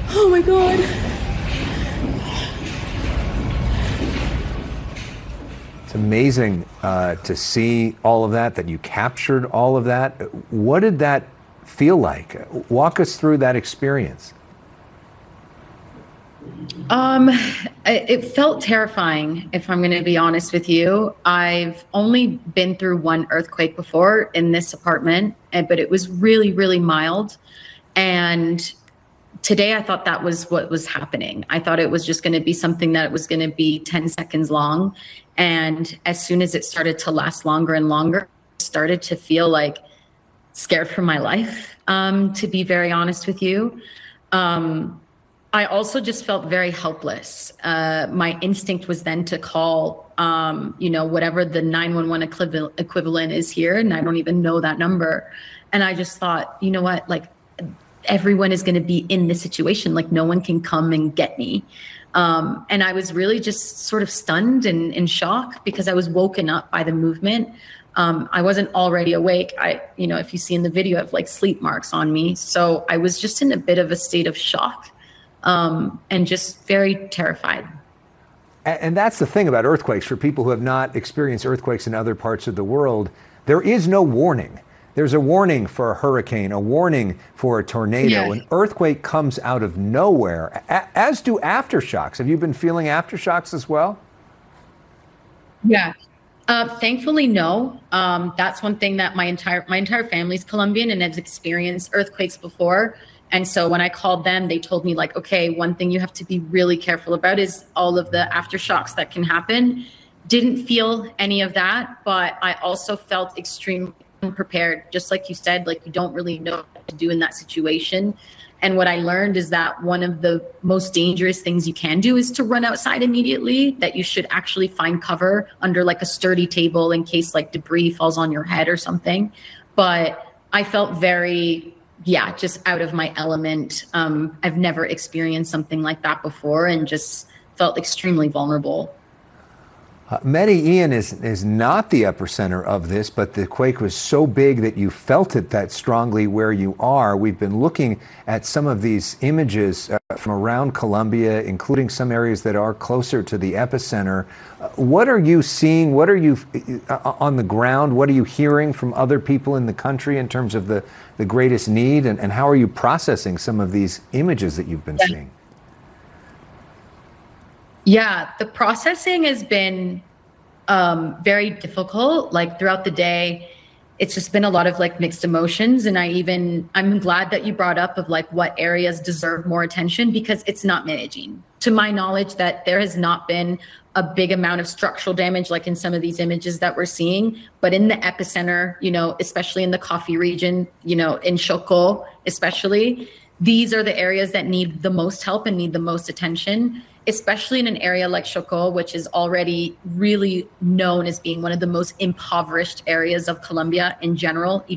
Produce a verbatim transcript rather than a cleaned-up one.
Oh my God. It's amazing uh, to see all of that, that you captured all of that. What did that feel like? Walk us through that experience. Um, it felt terrifying, if I'm going to be honest with you. I've only been through one earthquake before in this apartment, but it was really, really mild. And today I thought that was what was happening. I thought it was just going to be something that was going to be ten seconds long. And as soon as it started to last longer and longer, I started to feel like scared for my life, um, to be very honest with you. Um, I also just felt very helpless. Uh, my instinct was then to call, um, you know, whatever the nine one one equivalent, equivalent is here, and I don't even know that number. And I just thought, you know what, like everyone is going to be in this situation. Like no one can come and get me. Um, and I was really just sort of stunned and in shock because I was woken up by the movement. Um, I wasn't already awake. I, you know, if you see in the video, I have like sleep marks on me. So I was just in a bit of a state of shock, um, and just very terrified. And that's the thing about earthquakes. For people who have not experienced earthquakes in other parts of the world, there is no warning. There's a warning for a hurricane, a warning for a tornado. Yeah. An earthquake comes out of nowhere, as do aftershocks. Have you been feeling aftershocks as well? Yeah. Uh, thankfully, no. Um, that's one thing that my entire my entire family's Colombian and has experienced earthquakes before. And so when I called them, they told me like, okay, one thing you have to be really careful about is all of the aftershocks that can happen. Didn't feel any of that, but I also felt extremely unprepared. Just like you said, like you don't really know what to do in that situation. And what I learned is that one of the most dangerous things you can do is to run outside immediately, that you should actually find cover under like a sturdy table in case like debris falls on your head or something. But I felt very, yeah, just out of my element. Um, I've never experienced something like that before and just felt extremely vulnerable. Uh, Mehdi, Ian is, is not the epicenter of this, but the quake was so big that you felt it that strongly where you are. We've been looking at some of these images uh, from around Colombia, including some areas that are closer to the epicenter. Uh, what are you seeing? What are you uh, on the ground? What are you hearing from other people in the country in terms of the, the greatest need? And, and how are you processing some of these images that you've been Yeah. seeing? Yeah, the processing has been um, very difficult. Like throughout the day, it's just been a lot of like mixed emotions. And I even, I'm glad that you brought up of like what areas deserve more attention because it's not managing. To my knowledge, that there has not been a big amount of structural damage like in some of these images that we're seeing. But in the epicenter, you know, especially in the Coffee region, you know, in Chocó especially, these are the areas that need the most help and need the most attention, especially in an area like Chocó, which is already really known as being one of the most impoverished areas of Colombia in general,